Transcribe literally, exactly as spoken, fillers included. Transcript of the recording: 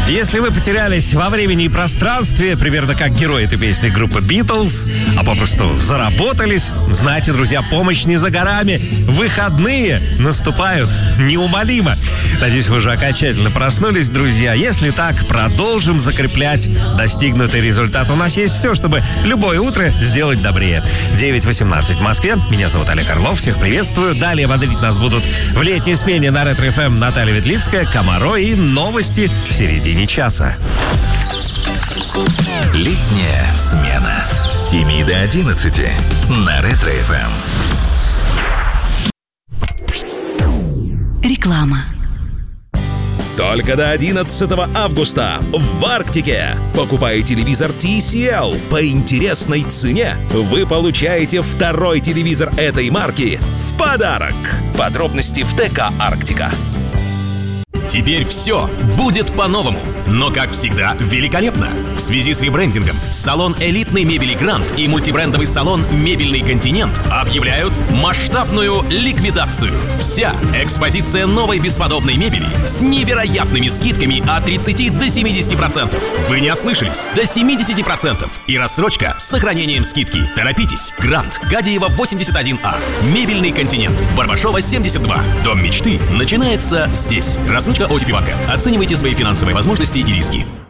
Если вы потерялись во времени и пространстве, примерно как герой этой песни группы Beatles, а попросту заработались, знаете, друзья, помощь не за горами. Выходные наступают неумолимо. Надеюсь, вы уже окончательно проснулись, друзья. Если так, продолжим закреплять достигнутый результат. У нас есть все, чтобы любое утро сделать добрее. девять восемнадцать в Москве. Меня зовут Олег Орлов. Всех приветствую. Далее бодрить нас будут в летней смене на Ретро эф эм Наталья Ветлицкая, Комаро и новости в середине часа. Летняя смена с семи до одиннадцати на Ретро эф эм. Реклама. Только до одиннадцатого августа в Арктике. Покупая телевизор ти си эл по интересной цене, вы получаете второй телевизор этой марки в подарок. Подробности в ТК «Арктика». Теперь все будет по-новому, но, как всегда, великолепно. В связи с ребрендингом салон элитной мебели «Гранд» и мультибрендовый салон «Мебельный континент» объявляют масштабную ликвидацию. Вся экспозиция новой бесподобной мебели с невероятными скидками от тридцати до семидесяти процентов. Вы не ослышались, до семидесяти процентов. И рассрочка с сохранением скидки. Торопитесь. «Гранд», Гадиева восемьдесят один А, «Мебельный континент», Барбашова семьдесят два. Дом мечты начинается здесь. Рассрочка о ти пи банка. Оценивайте свои финансовые возможности и риски.